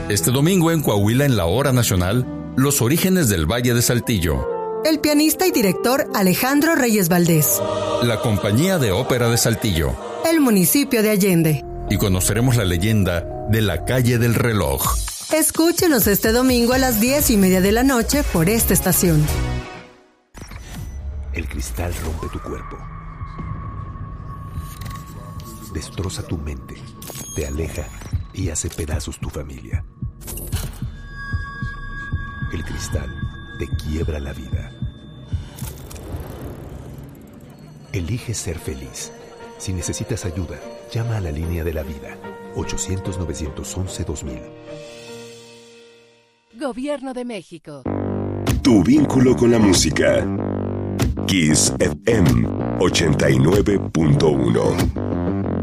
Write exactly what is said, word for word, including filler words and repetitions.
Este domingo en Coahuila, en la Hora Nacional, los orígenes del Valle de Saltillo. El pianista y director Alejandro Reyes Valdés. La Compañía de Ópera de Saltillo. El municipio de Allende. Y conoceremos la leyenda de la Calle del Reloj. Escúchenos este domingo a las diez y media de la noche por esta estación. El cristal rompe tu cuerpo. Destroza tu mente, te aleja y hace pedazos tu familia. El cristal te quiebra la vida. Elige ser feliz. Si necesitas ayuda, llama a la línea de la vida, ochocientos, novecientos once, dos mil. Gobierno de México. Tu vínculo con la música. Kiss F M ochenta y nueve punto uno.